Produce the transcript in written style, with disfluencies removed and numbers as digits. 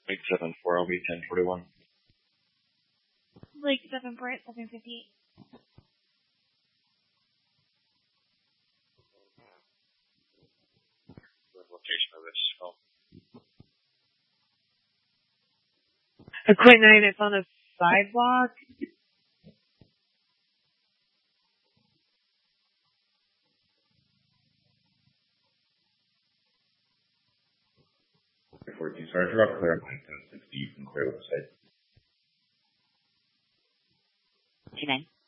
Lake 7-4, I'll be 1041. Lake 7-4 at 7:58. Location of this. Oh. Aquit 9, it's on a sidewalk. Sorry, I forgot to clear up 1060. You can clear with the site. 29.